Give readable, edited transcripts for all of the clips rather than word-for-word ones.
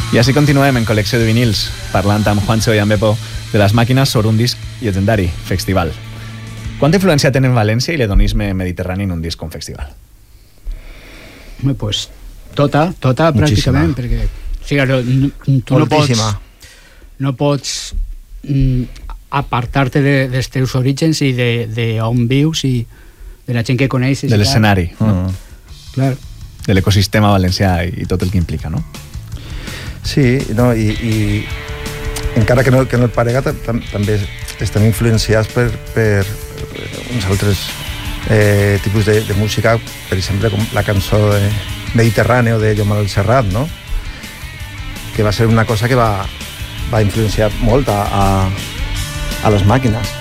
I així continuem en Col·lecció de vinils, parlant amb Juancho i amb Beppo de les màquines sobre un disc llegendari, Festival. Quanta influència tenen València i l'hedonisme mediterrani en un disc com Festival? Pues tota pràcticament, perquè o sigui, tu no pots apartar-te dels teus orígens i d'on vius i de la gent que coneixes. De l'escenari. Clar. De l'ecosistema valencià i tot el que implica, no? Sí, no, i encara que no el parega, també estem influenciats per uns altres tipus de música, per exemple, com la cançó de Mediterráneo de Joan Manuel Serrat, no? Que va ser una cosa que va influenciar molt a les màquines.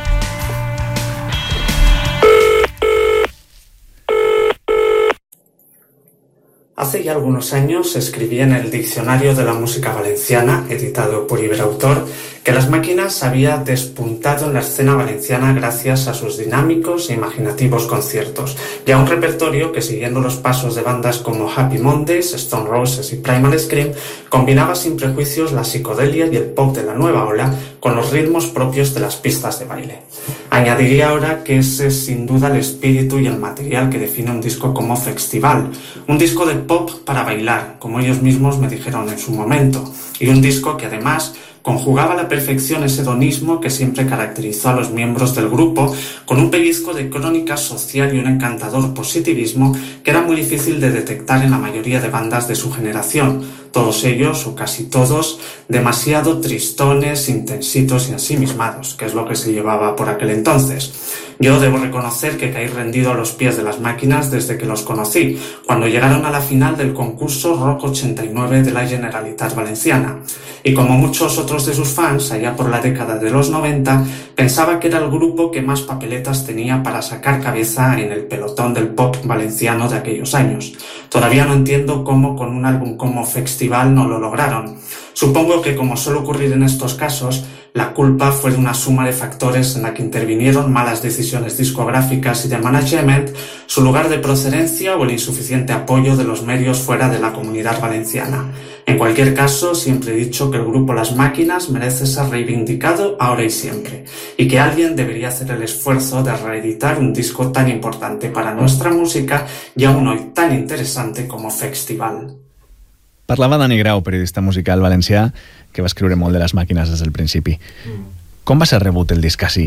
Hace ya algunos años escribí en el Diccionario de la Música Valenciana, editado por Iberautor, que Las Máquinas había despuntado en la escena valenciana gracias a sus dinámicos e imaginativos conciertos y a un repertorio que, siguiendo los pasos de bandas como Happy Mondays, Stone Roses y Primal Scream, combinaba sin prejuicios la psicodelia y el pop de la nueva ola con los ritmos propios de las pistas de baile. Añadiría ahora que ese es sin duda el espíritu y el material que define un disco como Festival, un disco de pop para bailar, como ellos mismos me dijeron en su momento, y un disco que además conjugaba a la perfección ese hedonismo que siempre caracterizó a los miembros del grupo, con un pellizco de crónica social y un encantador positivismo que era muy difícil de detectar en la mayoría de bandas de su generación, todos ellos, o casi todos, demasiado tristones, intensitos y ensimismados, que es lo que se llevaba por aquel entonces. Yo debo reconocer que caí rendido a los pies de Las Máquinas desde que los conocí, cuando llegaron a la final del concurso Rock 89 de la Generalitat Valenciana. Y como muchos otros de sus fans, allá por la década de los 90, pensaba que era el grupo que más papeletas tenía para sacar cabeza en el pelotón del pop valenciano de aquellos años. Todavía no entiendo cómo con un álbum como Festival no lo lograron. Supongo que, como suele ocurrir en estos casos, la culpa fue de una suma de factores en la que intervinieron malas decisiones discográficas y de management, su lugar de procedencia o el insuficiente apoyo de los medios fuera de la comunidad valenciana. En cualquier caso, siempre he dicho que el grupo Las Máquinas merece ser reivindicado ahora y siempre, y que alguien debería hacer el esfuerzo de reeditar un disco tan importante para nuestra música y aún hoy tan interesante como Festival. Parlava Dani Grau, periodista musical valencià, que va escriure molt de Les Màquines des del principi. Com va ser rebut el disc així?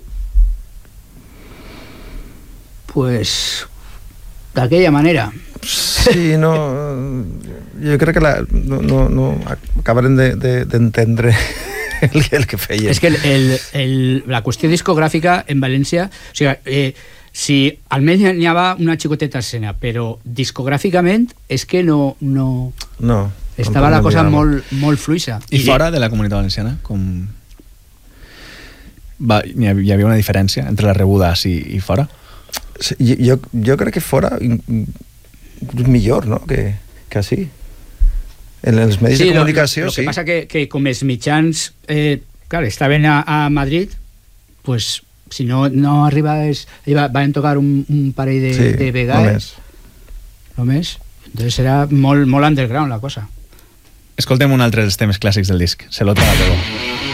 Pues d'aquella manera. Sí, no... Jo crec que no acabarem d'entendre el que feien. És que la qüestió discogràfica en València... O sigui, si almenys n'hi havia una xicoteta escena, però discogràficament és que no estava la cosa molt fluixa. I fora de la comunitat valenciana, com hi havia una diferència entre la rebuda i fora? Sí, jo crec que fora és millor, no?, que així. En els medis de comunicació, sí. El que passa que com els mitjans estaven a Madrid, pues si no arribaves, van tocar un parell de vegades només. Entonces era molt underground la cosa. Escoltem un altre dels temes clàssics del disc, Se lo traga todo.